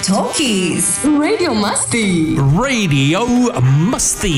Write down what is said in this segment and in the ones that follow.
Talkies. Radio Masti. Radio Masti.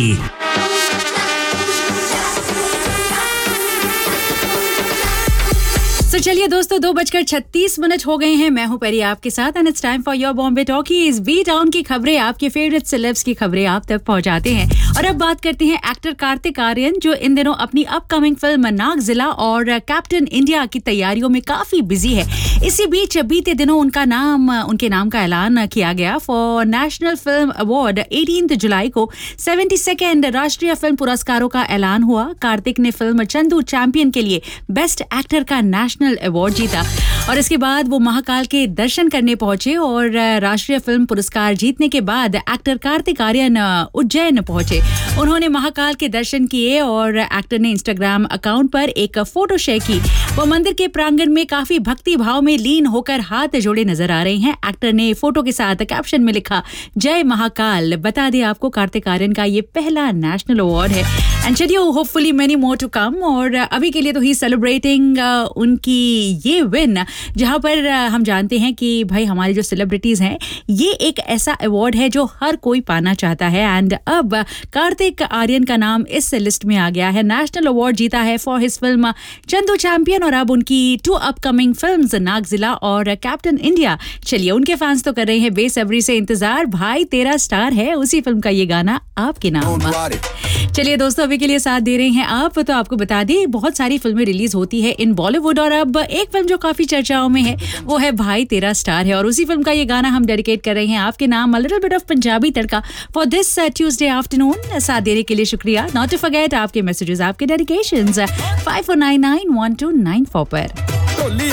तो चलिए दोस्तों 2:36 हो गए हैं। मैं हूं परी आपके साथ and it's time for your Bombay talkies. B town की खबरें, आपके फेवरेट सेलेब्स की खबरें आप तक पहुंचाते हैं। और अब बात करते हैं एक्टर कार्तिक आर्यन, जो इन दिनों अपनी अपकमिंग फिल्म नागजिला और कैप्टन इंडिया की तैयारियों में काफी बिजी है। इसी बीच बीते दिनों उनके नाम का ऐलान किया गया फॉर नेशनल फिल्म अवार्ड। 18 जुलाई को 72nd राष्ट्रीय फिल्म पुरस्कारों का ऐलान हुआ। कार्तिक ने फिल्म चंदू चैंपियन के लिए बेस्ट एक्टर का नेशनल अवार्ड जीता और इसके बाद वो महाकाल के दर्शन करने पहुंचे। और राष्ट्रीय फिल्म पुरस्कार जीतने के बाद एक्टर कार्तिक आर्यन उज्जैन पहुंचे। उन्होंने महाकाल के दर्शन किए और एक्टर ने इंस्टाग्राम अकाउंट पर एक फोटो शेयर की। वो मंदिर के प्रांगण में काफी भक्ति भाव में लीन होकर हाथ जोड़े नजर आ रहे हैं। एक्टर ने फोटो के साथ कैप्शन में लिखा, जय महाकाल। बता दें आपको, कार्तिक आर्यन का ये पहला नेशनल अवार्ड है एंड चलिए hopefully many more to come. और अभी के लिए तो ही सेलिब्रेटिंग उनकी ये विन, जहां पर हम जानते हैं कि भाई हमारे जो सेलिब्रिटीज हैं, ये एक ऐसा अवार्ड है जो हर कोई पाना चाहता है। एंड अब कार्तिक आर्यन का नाम इस लिस्ट में आ गया है। नेशनल अवार्ड जीता है for his film Chandu champion और अब उनकी 2 अपकमिंग फिल्म्स नागजिला और कैप्टन इंडिया। चलिए उनके फैंस तो कर रहे हैं बेसब्री से इंतजार। भाई तेरा स्टार है उसी फिल्म का ये गाना आपके नाम। चलिए दोस्तों अभी के लिए साथ दे रहे हैं आप, तो आपको बता दें बहुत सारी फिल्में रिलीज होती है इन बॉलीवुड और अब एक फिल्म जो काफी चर्चाओं में है वो है भाई तेरा स्टार है और उसी फिल्म का ये गाना हम डेडिकेट कर रहे हैं आपके नाम। A little bit of Punjabi tadka for this Tuesday afternoon. साथ देने के लिए शुक्रिया। नॉट टू फॉरगेट आपके मैसेजेस, आपके डेडिकेशंस 54991294 पर।